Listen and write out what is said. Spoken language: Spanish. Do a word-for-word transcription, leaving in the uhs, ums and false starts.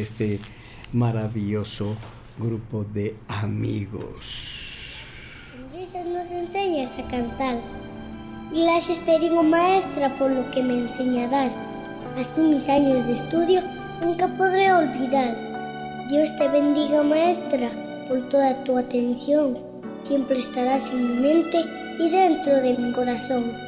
este maravilloso grupo de amigos. Sonrisas nos enseñas a cantar. Gracias te digo, maestra, por lo que me enseñarás. Así mis años de estudio nunca podré olvidar. Dios te bendiga, maestra, por toda tu atención. Siempre estarás en mi mente y dentro de mi corazón.